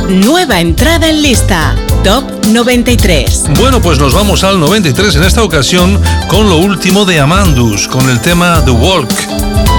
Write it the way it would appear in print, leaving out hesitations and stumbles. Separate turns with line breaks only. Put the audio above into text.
Nueva entrada en lista, Top 93.
Bueno, pues nos vamos al 93 en esta ocasión con lo último de Amandus, con el tema The Walk.